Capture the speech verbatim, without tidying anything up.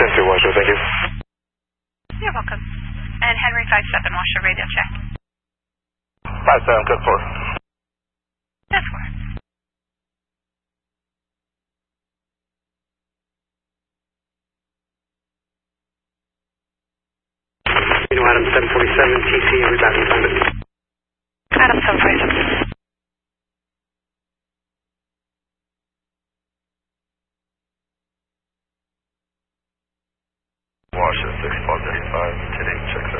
seven two, Washer, thank you. You're welcome. And Henry five seven, Washer, radio check. five seven, good four. Good four. Reno Adam seven forty-seven, T C, rebounding assignment. Adam seven forty-seven. Washer six five five, ten eight, check